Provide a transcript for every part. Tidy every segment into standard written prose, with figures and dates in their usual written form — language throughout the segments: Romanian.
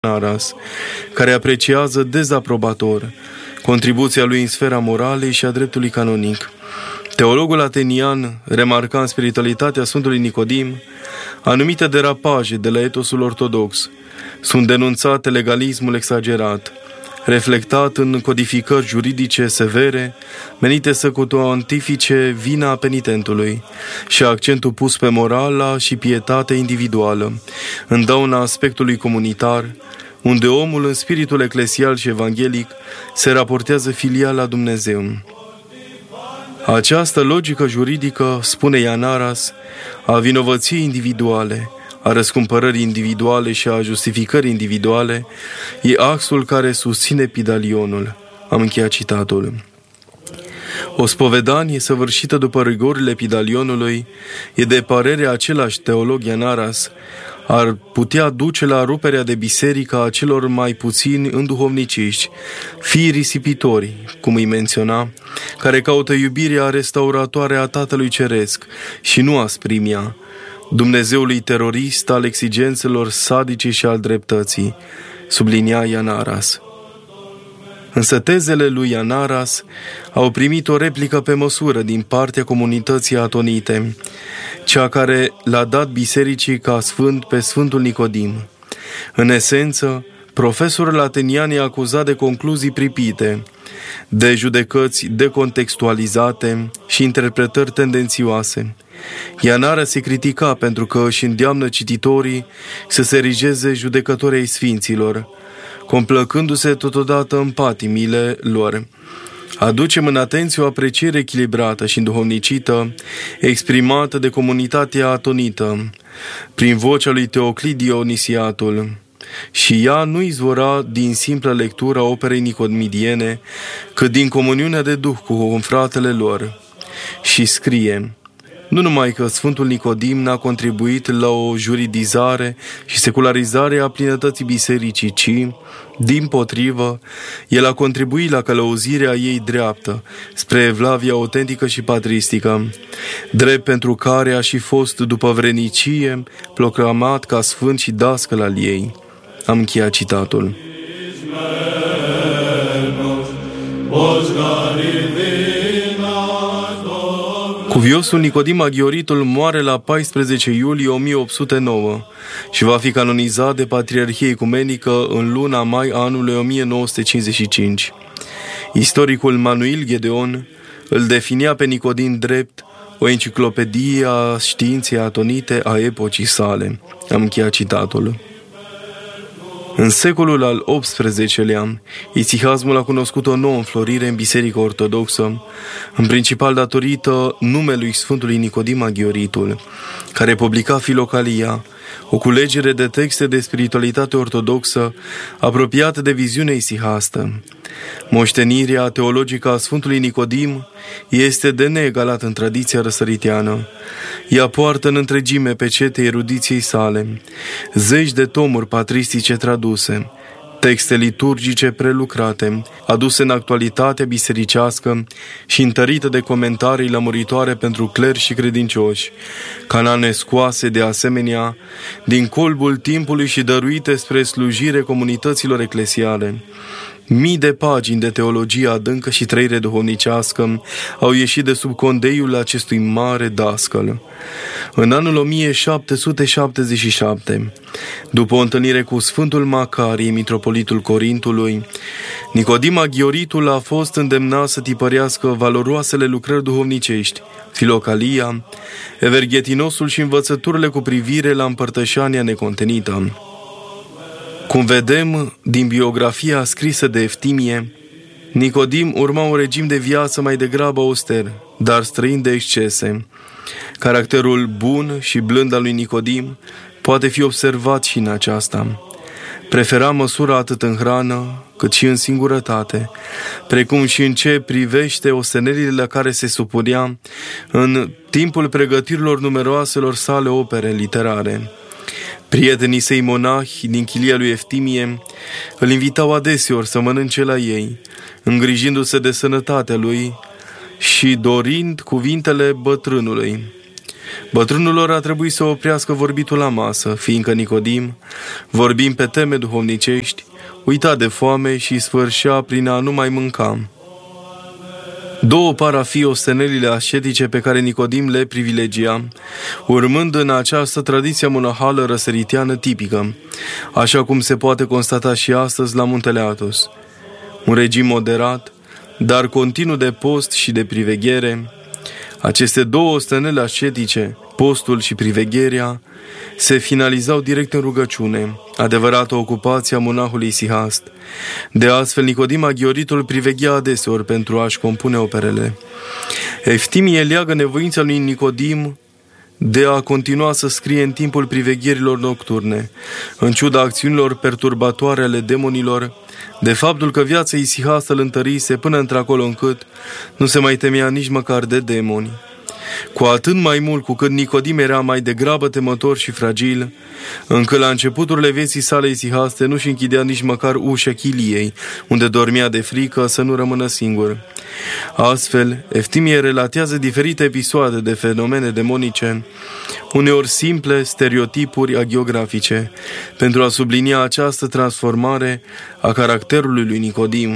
Naras, care apreciază dezaprobator contribuția lui în sfera moralei și a dreptului canonic. Teologul atenian remarca în spiritualitatea Sfântului Nicodim anumite derapaje de la etosul ortodox. Sunt denunțate legalismul exagerat, reflectat în codificări juridice severe, menite să cuantifice vina penitentului și accentul pus pe morala și pietate individuală, în dauna aspectului comunitar, unde omul în spiritul eclesial și evanghelic se raportează filial la Dumnezeu. Această logică juridică, spune Ianaras, a vinovăției individuale, a răscumpărării individuale și a justificării individuale, e axul care susține Pidalionul. Am încheiat citatul. O spovedanie săvârșită după rigorile Pidalionului e de părere același teolog Ianaras, ar putea duce la ruperea de biserică a celor mai puțini înduhovniciști, fii risipitori, cum îi menționa, care caută iubirea restauratoare a Tatălui Ceresc și nu asprimea, Dumnezeului terorist al exigențelor sadice și al dreptății, sublinia Ianaras. Însă tezele lui Ianaras au primit o replică pe măsură din partea comunității atonite, cea care l-a dat bisericii ca sfânt pe Sfântul Nicodim. În esență, profesorul atenian e acuzat de concluzii pripite, de judecăți decontextualizate și interpretări tendențioase. Ianaras se critica pentru că își îndeamnă cititorii să se erigeze judecători ai sfinților, complăcându-se totodată în patimile lor. Aducem în atenție o apreciere echilibrată și înduhovnicită, exprimată de comunitatea atonită, prin vocea lui Teoclid Dionisiatul. Și ea nu izvora din simplă lectură a operei nicomidiene, cât din comuniunea de duh cu confratele lor. Și scrie: nu numai că Sfântul Nicodim n-a contribuit la o juridizare și secularizare a plinătății bisericii, ci, dimpotrivă, el a contribuit la călăuzirea ei dreaptă, spre evlavia autentică și patristică, drept pentru care a și fost, după vrenicie, proclamat ca sfânt și dascăl al ei. Am încheiat citatul. Cuviosul Nicodim Aghioritul moare la 14 iulie 1809 și va fi canonizat de Patriarhia Ecumenică în luna mai anului 1955. Istoricul Manuil Gedeon îl definia pe Nicodim drept o enciclopedie a științei atonite a epocii sale. Am încheiat citatul. În secolul al XVIII-lea, isihasmul a cunoscut o nouă înflorire în Biserica Ortodoxă, în principal datorită numelui Sfântului Nicodim Aghioritul, care publica Filocalia, o culegere de texte de spiritualitate ortodoxă apropiată de viziunea isihastă. Moștenirea teologică a Sfântului Nicodim este de neegalat în tradiția răsăriteană. Ea poartă în întregime pecete erudiției sale, zeci de tomuri patristice traduse, texte liturgice prelucrate, aduse în actualitatea bisericească și întărite de comentarii lămuritoare pentru cleri și credincioși, canane scoase de asemenea din colbul timpului și dăruite spre slujire comunităților eclesiale. Mii de pagini de teologie adâncă și trăire duhovnicească au ieșit de sub condeiul acestui mare dascăl. În anul 1777, după o întâlnire cu Sfântul Macarie, mitropolitul Corintului, Nicodim Aghioritul a fost îndemnat să tipărească valoroasele lucrări duhovnicești, Filocalia, Everghetinosul și învățăturile cu privire la împărtășania necontenită. Cum vedem din biografia scrisă de Eftimie, Nicodim urma un regim de viață mai degrabă auster, dar străin de excese. Caracterul bun și blând al lui Nicodim poate fi observat și în aceasta. Prefera măsura atât în hrană, cât și în singurătate, precum și în ce privește ostenerile la care se supunea în timpul pregătirilor numeroaselor sale opere literare. Prietenii săi monahi din chilia lui Eftimie îl invitau adeseori să mănânce la ei, îngrijindu-se de sănătatea lui și dorind cuvintele bătrânului. Bătrânul lor a trebuit să oprească vorbitul la masă, fiindcă Nicodim, vorbind pe teme duhovnicești, uita de foame și sfârșea prin a nu mai mânca. Două par a fi ostenelile ascetice pe care Nicodim le privilegia, urmând în această tradiție monahală răsăriteană tipică, așa cum se poate constata și astăzi la Muntele Athos. Un regim moderat, dar continuu de post și de priveghere. Aceste două ostenele ascetice, postul și privegherea, se finalizau direct în rugăciune, adevărată ocupație a monahului isihast. De astfel, Nicodim Aghioritul priveghea adeseori pentru a-și compune operele. Eftimie leagă nevoința lui Nicodim de a continua să scrie în timpul privegherilor nocturne, în ciuda acțiunilor perturbatoare ale demonilor, de faptul că viața isihastă îl întărise până într-acolo încât nu se mai temea nici măcar de demoni. Cu atât mai mult cu cât Nicodim era mai degrabă temător și fragil, încât la începuturile vieții sale isihaste nu-și închidea nici măcar ușa chiliei, unde dormea de frică să nu rămână singur. Astfel, Eftimie relatează diferite episoade de fenomene demonice, uneori simple stereotipuri agiografice, pentru a sublinia această transformare a caracterului lui Nicodim.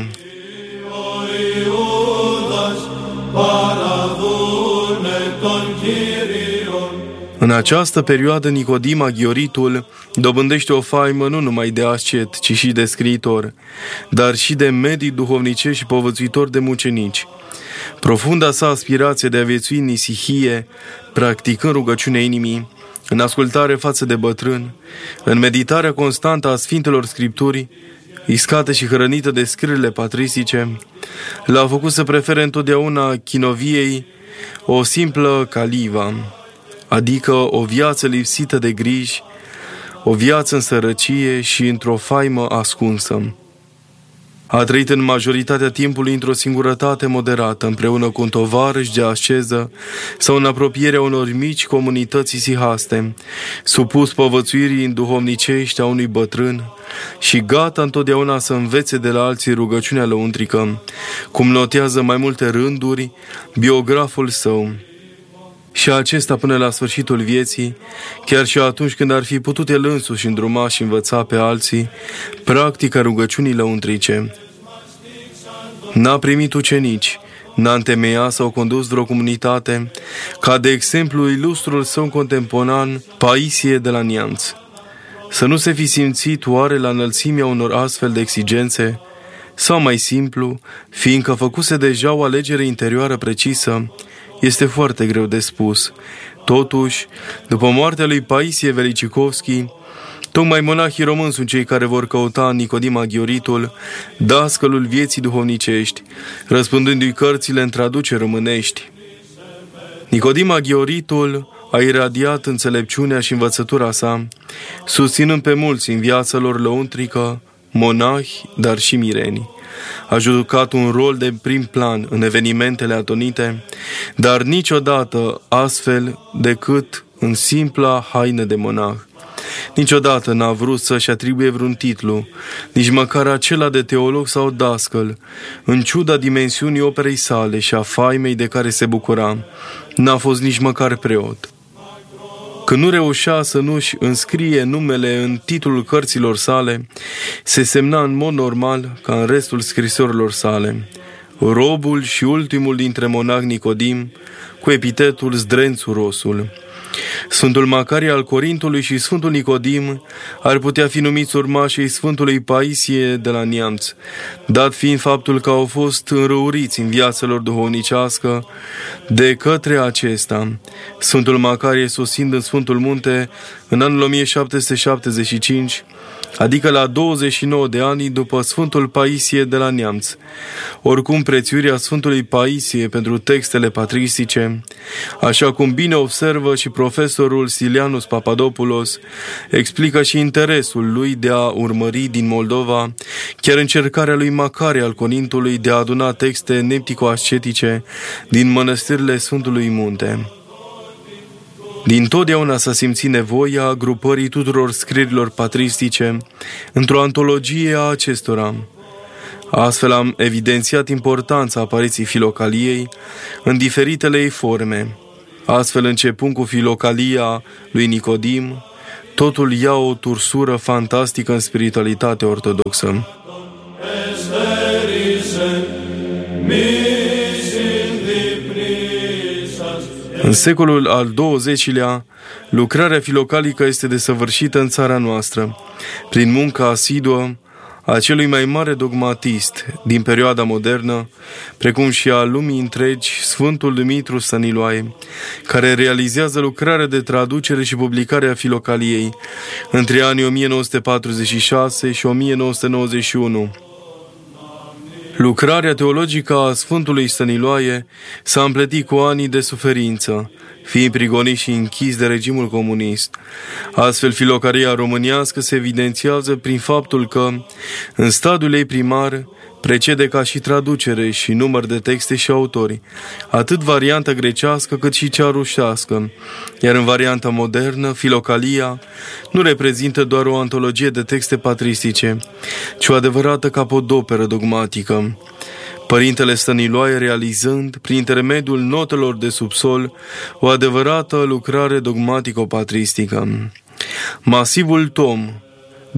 În această perioadă, Nicodim Aghioritul dobândește o faimă nu numai de ascet, ci și de scriitor, dar și de medic duhovnicești și povățuitor de mucenici. Profunda sa aspirație de a viețui în isihie, practicând rugăciunea inimii, în ascultare față de bătrân, în meditarea constantă a Sfintelor Scripturi, iscată și hrănită de scrierile patristice, l-a făcut să prefere întotdeauna chinoviei o simplă caliva, adică o viață lipsită de griji, o viață în sărăcie și într-o faimă ascunsă. A trăit în majoritatea timpului într-o singurătate moderată, împreună cu un tovarăș de asceză sau în apropierea unor mici comunități isihaste, supus povățuirii duhovnicești a unui bătrân și gata întotdeauna să învețe de la alții rugăciunea lăuntrică, cum notează mai multe rânduri biograful său. Și acesta până la sfârșitul vieții, chiar și atunci când ar fi putut el însuși îndruma și învăța pe alții practica rugăciunii lăuntrice. N-a primit ucenici, n-a întemeiat sau condus vreo comunitate, ca de exemplu ilustrul său contemporan Paisie de la Neamț. Să nu se fi simțit oare la înălțimea unor astfel de exigențe, sau mai simplu, fiindcă făcuse deja o alegere interioară precisă, este foarte greu de spus. Totuși, după moartea lui Paisie Velicicovski, tocmai monahii români sunt cei care vor căuta în Nicodim Aghioritul, dascălul vieții duhovnicești, răspândându-i cărțile în traduceri românești. Nicodim Aghioritul a iradiat înțelepciunea și învățătura sa, susținând pe mulți în viața lor lăuntrică, monahi, dar și mireni. A jucat un rol de prim plan în evenimentele atonite, dar niciodată astfel decât în simpla haină de monah. Niciodată n-a vrut să-și atribuie vreun titlu, nici măcar acela de teolog sau dascăl, în ciuda dimensiunii operei sale și a faimei de care se bucura. N-a fost nici măcar preot. Când nu reușea să nu-și înscrie numele în titlul cărților sale, se semna în mod normal ca în restul scrisorilor sale. Robul și ultimul dintre monahi Nicodim, cu epitetul Zdrențurosul. Sfântul Macarie al Corintului și Sfântul Nicodim ar putea fi numiți urmașii Sfântului Paisie de la Neamț, dat fiind faptul că au fost înrăuriți în viața lor duhovnicească de către acesta. Sfântul Macarie sosind în Sfântul Munte în anul 1775, adică la 29 de ani după Sfântul Paisie de la Neamț. Oricum, prețuirea Sfântului Paisie pentru textele patristice, așa cum bine observă și profesorul Silianus Papadopoulos, explică și interesul lui de a urmări din Moldova, chiar încercarea lui Macarie al Corintului de a aduna texte neptico-ascetice din mănăstirile Sfântului Munte. Dintotdeauna s-a simțit nevoia grupării tuturor scrierilor patristice într-o antologie a acestora. Astfel am evidențiat importanța apariției filocaliei în diferitele ei forme. Astfel, începând cu filocalia lui Nicodim, totul ia o tursură fantastică în spiritualitatea ortodoxă. În secolul al XX-lea, lucrarea filocalică este desăvârșită în țara noastră, prin munca asiduă a celui mai mare dogmatist din perioada modernă, precum și a lumii întregi, Sfântul Dumitru Stăniloae, care realizează lucrarea de traducere și publicare a filocaliei între anii 1946 și 1991. Lucrarea teologică a Sfântului Stăniloae s-a împletit cu ani de suferință, fiind prigonit și închis de regimul comunist. Astfel, filocalia românească se evidențiază prin faptul că, în stadiul ei primar, precede ca și traducere și număr de texte și autori, atât varianta grecească cât și cea rusească, iar în varianta modernă, filocalia nu reprezintă doar o antologie de texte patristice, ci o adevărată capodoperă dogmatică. Părintele Stăniloae realizând, prin intermediul notelor de subsol, o adevărată lucrare dogmatico-patristică. Masivul tom de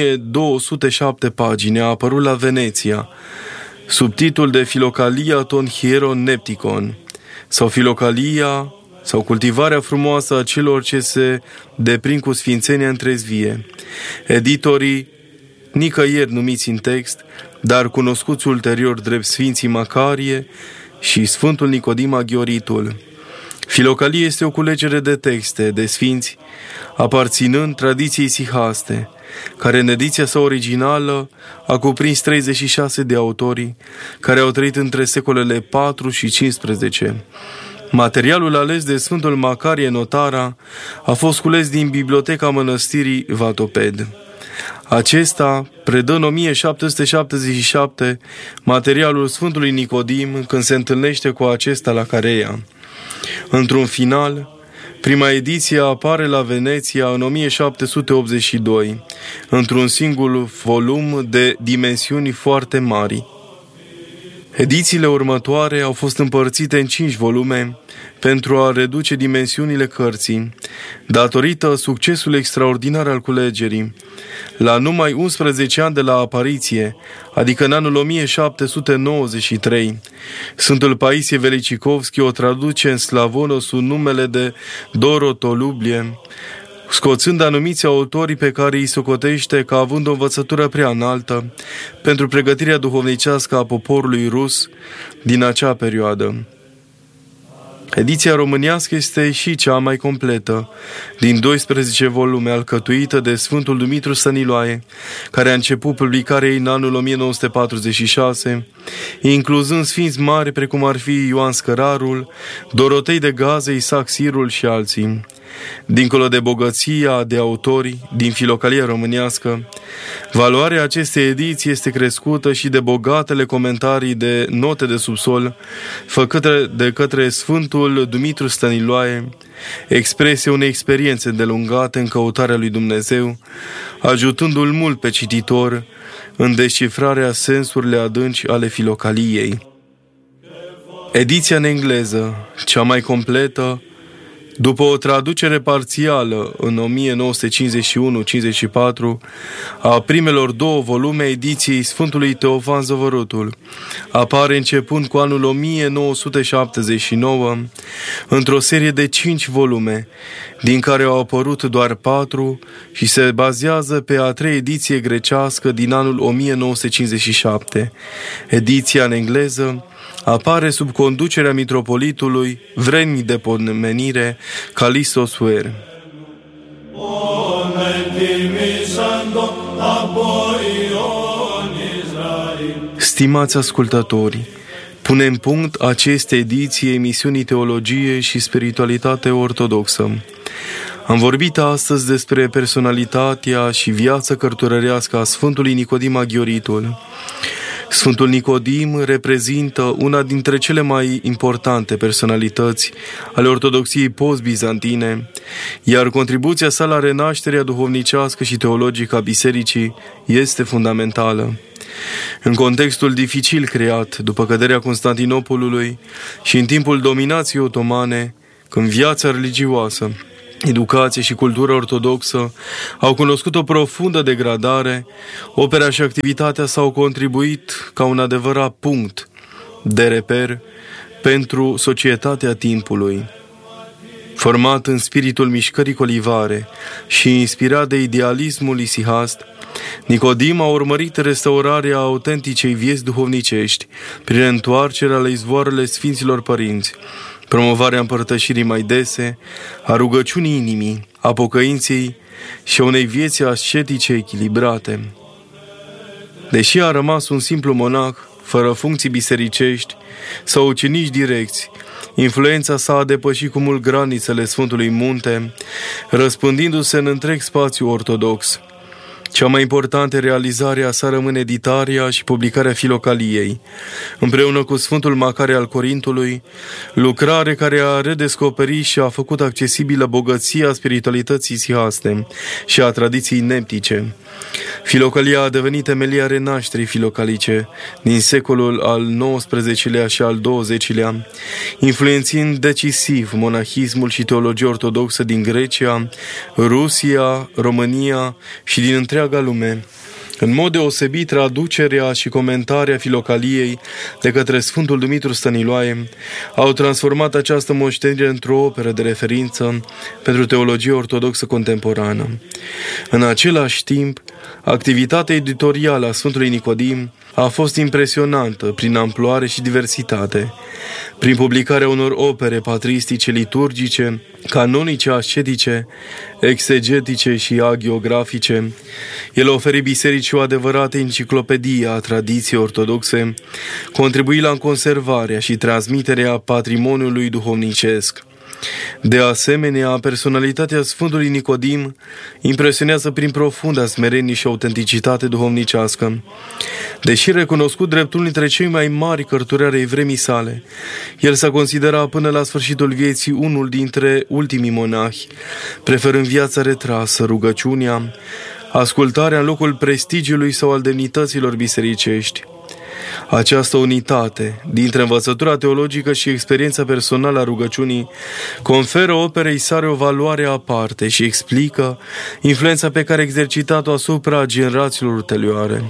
1207 pagini a apărut la Veneția, sub titlul de Filocalia ton hieron nepticon, sau Filocalia, sau cultivarea frumoasă a celor ce se deprind cu sfințenia în trezvie. Editorii, nicăieri numiți în text, dar cunoscuți ulterior drept Sfinții Macarie și Sfântul Nicodim Aghioritul. Filocalie este o culegere de texte de sfinți, aparținând tradiției sihaste, care în ediția sa originală a cuprins 36 de autori care au trăit între secolele 4 și 15. Materialul ales de Sfântul Macarie Notara a fost cules din biblioteca mănăstirii Vatoped. Acesta predă în 1777 materialul Sfântului Nicodim când se întâlnește cu acesta la Careia. Într-un final, prima ediție apare la Veneția în 1782, într-un singur volum de dimensiuni foarte mari. Edițiile următoare au fost împărțite în 5 volume pentru a reduce dimensiunile cărții, datorită succesului extraordinar al culegerii. La numai 11 ani de la apariție, adică în anul 1793, Sfântul Paisie Velicicovski o traduce în slavonă sub numele de Dorotolublie, scoțând anumiți autorii pe care îi socotește ca având o învățătură prea înaltă pentru pregătirea duhovnicească a poporului rus din acea perioadă. Ediția românească este și cea mai completă, din 12 volume, alcătuită de Sfântul Dumitru Stăniloae, care a început publicarea ei în anul 1946, incluzând sfinți mari precum ar fi Ioan Scărarul, Dorotei de Gaze, Isaac Sirul și alții. Dincolo de bogăția de autori din filocalia românească, valoarea acestei ediții este crescută și de bogatele comentarii de note de subsol făcute de către Sfântul Dumitru Stăniloae, expresie unei experiențe îndelungate în căutarea lui Dumnezeu, ajutându-l mult pe cititor în descifrarea sensurile adânci ale filocaliei. Ediția în engleză, cea mai completă, după o traducere parțială în 1951-54 a primelor 2 volume ediției Sfântului Teofan Zăvărutul, apare începând cu anul 1979 într-o serie de 5 volume, din care au apărut doar 4 și se bazează pe a 3 ediție grecească din anul 1957. Ediția în engleză apare sub conducerea mitropolitului vrednic de pomenire Calisto Suer. Stimați ascultători, punem punct acestei ediții emisiunii Teologie și Spiritualitate Ortodoxă. Am vorbit astăzi despre personalitatea și viața cărturărească a Sfântului Nicodim Aghioritul. Sfântul Nicodim reprezintă una dintre cele mai importante personalități ale ortodoxiei post-bizantine, iar contribuția sa la renașterea duhovnicească și teologică a bisericii este fundamentală. În contextul dificil creat după căderea Constantinopolului și în timpul dominației otomane, când viața religioasă, educație și cultura ortodoxă au cunoscut o profundă degradare, opera și activitatea s-au contribuit ca un adevărat punct de reper pentru societatea timpului. Format în spiritul mișcării colivare și inspirat de idealismul isihast, Nicodim a urmărit restaurarea autenticei vieți duhovnicești prin întoarcerea la izvoarele Sfinților Părinți, promovarea împărtășirii mai dese, a rugăciunii inimii, a pocăinței și a unei vieți ascetice echilibrate. Deși a rămas un simplu monah, fără funcții bisericești sau ucenici direcți, influența sa a depășit cu mult granițele Sfântului Munte, răspândindu-se în întreg spațiu ortodox. Cea mai importantă realizare a sa rămâne editarea și publicarea Filocaliei, împreună cu Sfântul Macare al Corintului, lucrare care a redescoperit și a făcut accesibilă bogăția spiritualității isihaste și a tradiției neptice. Filocalia a devenit temelia renașterii filocalice din secolul al XIX-lea și al XX-lea, influențind decisiv monahismul și teologia ortodoxă din Grecia, Rusia, România și din întreaga lume. În mod deosebit, traducerea și comentarea Filocaliei de către Sfântul Dumitru Stăniloae au transformat această moștenire într-o operă de referință pentru teologia ortodoxă contemporană. În același timp, activitatea editorială a Sfântului Nicodim a fost impresionantă prin amploare și diversitate. Prin publicarea unor opere patristice, liturgice, canonice, ascetice, exegetice și agiografice, el oferi bisericii o adevărată enciclopedie a tradiției ortodoxe, contribui la conservarea și transmiterea patrimoniului duhovnicesc. De asemenea, personalitatea Sfântului Nicodim impresionează prin profunda smerenie și autenticitate duhovnicească. Deși recunoscut drept unul dintre cei mai mari cărturari ai vremii sale, el s-a considerat până la sfârșitul vieții unul dintre ultimii monahi, preferând viața retrasă, rugăciunea, ascultarea în locul prestigiului sau al demnităților bisericești. Această unitate dintre învățătura teologică și experiența personală a rugăciunii conferă operei sale o valoare aparte și explică influența pe care a exercitat-o asupra generațiilor ulterioare.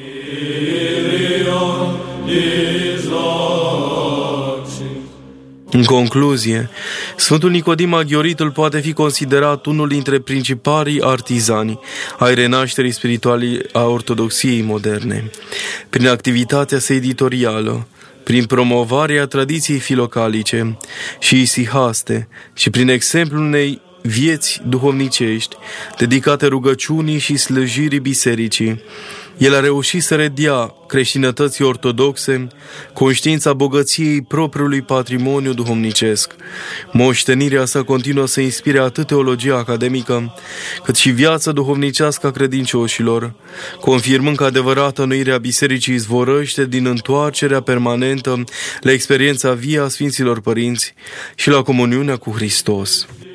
În concluzie, Sfântul Nicodim Aghioritul poate fi considerat unul dintre principalii artizani ai renașterii spirituale a ortodoxiei moderne. Prin activitatea sa editorială, prin promovarea tradiției filocalice și isihaste și prin exemplul unei vieți duhovnicești dedicate rugăciunii și slăjirii bisericii, el a reușit să redea creștinătății ortodoxe conștiința bogăției propriului patrimoniu duhovnicesc. Moștenirea sa continuă să inspire atât teologia academică, cât și viața duhovnicească a credincioșilor, confirmând că adevărata înnoire bisericii izvorăște din întoarcerea permanentă la experiența vie a Sfinților Părinți și la comuniunea cu Hristos.